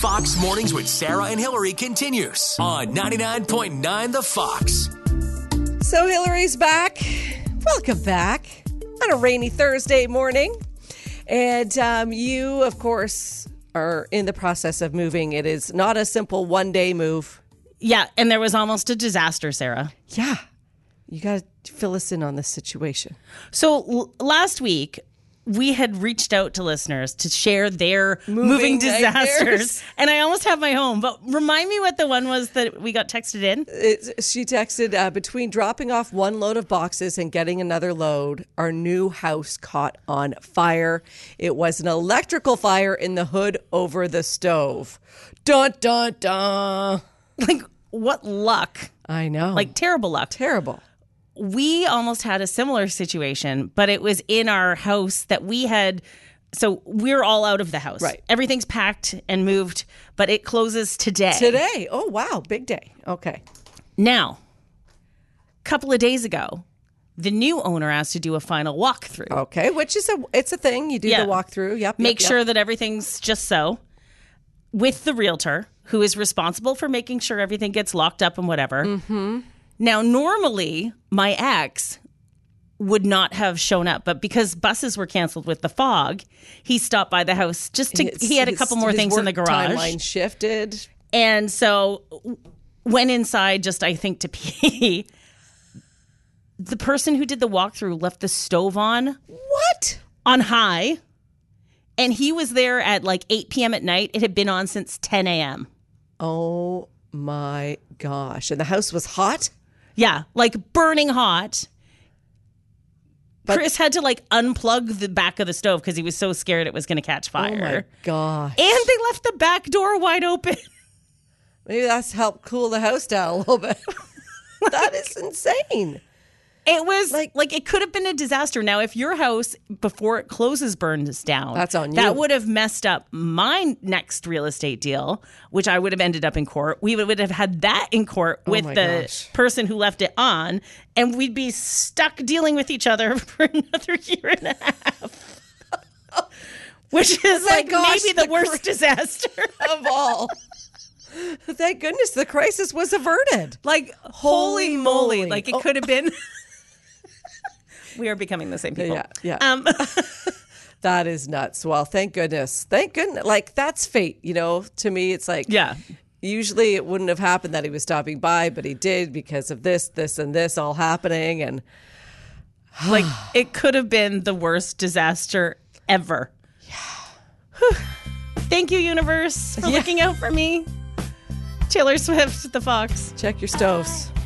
Fox Mornings with Sarah and Hillary continues on 99.9 The Fox. So Hillary's back. Welcome back on a rainy Thursday morning. And you, of course, are in the process of moving. It is not a simple one-day move. Yeah, and there was almost a disaster, Sarah. Yeah. You got to fill us in on this situation. So last week, we had reached out to listeners to share their moving disasters. And I almost have my home. But remind me what the one was that we got texted in. She texted, between dropping off one load of boxes and getting another load, our new house caught on fire. It was an electrical fire in the hood over the stove. Dun, dun, dun. Like, what luck. I know. Like, terrible luck. Terrible. We almost had a similar situation, but it was in our house that we had. So we're all out of the house. Right. Everything's packed and moved, but it closes today. Today? Oh, wow. Big day. Okay. Now, a couple of days ago, the new owner asked to do a final walkthrough. Okay, which is it's a thing. You do the walkthrough. Yep. Make sure that everything's just so. With the realtor, who is responsible for making sure everything gets locked up and whatever. Mm-hmm. Now, normally, my ex would not have shown up, but because buses were canceled with the fog, he stopped by the house just to. He had a couple more things in the garage. Timeline shifted, and so went inside just, I think, to pee. The person who did the walkthrough left the stove on. What? On high, and he was there at like 8 p.m. at night. It had been on since 10 a.m. Oh my gosh! And the house was hot. Yeah, like burning hot. But Chris had to like unplug the back of the stove because he was so scared it was going to catch fire. Oh my gosh. And they left the back door wide open. Maybe that's helped cool the house down a little bit. That is insane. It was like it could have been a disaster. Now, if your house before it closes burns down, that's on you. That would have messed up my next real estate deal, which I would have ended up in court. We would have had that in court with the person who left it on, and we'd be stuck dealing with each other for another year and a half. Which is maybe the worst disaster of all. Thank goodness the crisis was averted. Like, holy moly. Like, it could have been. We are becoming the same people. Yeah. That is nuts. Well, thank goodness. Thank goodness. Like, that's fate. You know, to me, it's like, usually it wouldn't have happened that he was stopping by, but he did because of this, and this all happening. And like, it could have been the worst disaster ever. Yeah. Thank you, universe, for looking out for me. Taylor Swift, The Fox. Check your stoves.